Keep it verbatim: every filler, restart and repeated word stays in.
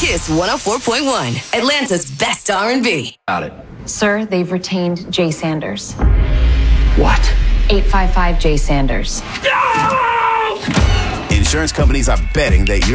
Kiss one oh four point one, Atlanta's best R and B. Got it. Sir, they've retained Jay Sanders. What? eight five five Jay Sanders. Insurance companies are betting that you're